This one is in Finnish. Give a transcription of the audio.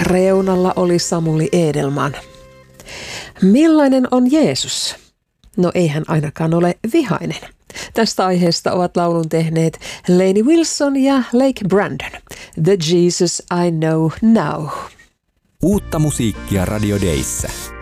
reunalla oli Samuli Edelman. Millainen on Jeesus? No ei hän ainakaan ole vihainen. Tästä aiheesta ovat laulun tehneet Lainey Wilson ja Lake Brandon. The Jesus I Know Now. Uutta musiikkia Radio Dayssä.